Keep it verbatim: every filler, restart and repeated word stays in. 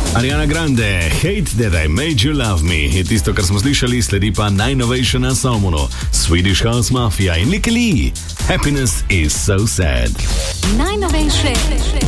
Ariana Grande, Hate That I Made You Love Me je tisto, kar smo slišali, sledi pa najnovejše na Salmonu, Swedish House Mafia in Lykke Li, Happiness is so sad. Najnovejše